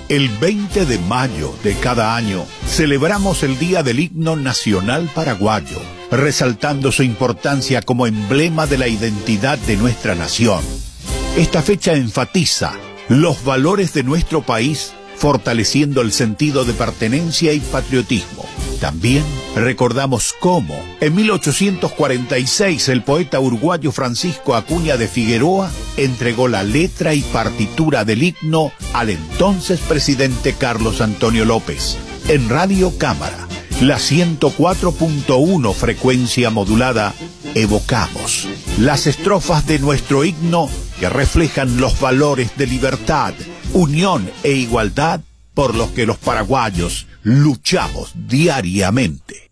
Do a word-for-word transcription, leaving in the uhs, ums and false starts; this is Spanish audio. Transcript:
El veinte de mayo de cada año celebramos el Día del Himno Nacional Paraguayo, resaltando su importancia como emblema de la identidad de nuestra nación. Esta fecha enfatiza los valores de nuestro país, fortaleciendo el sentido de pertenencia y patriotismo. También recordamos cómo, en mil ochocientos cuarenta y seis, el poeta uruguayo Francisco Acuña de Figueroa entregó la letra y partitura del himno al entonces presidente Carlos Antonio López. En Radio Cámara, la ciento cuatro punto uno frecuencia modulada, evocamos las estrofas de nuestro himno que reflejan los valores de libertad, unión e igualdad por los que los paraguayos luchamos diariamente.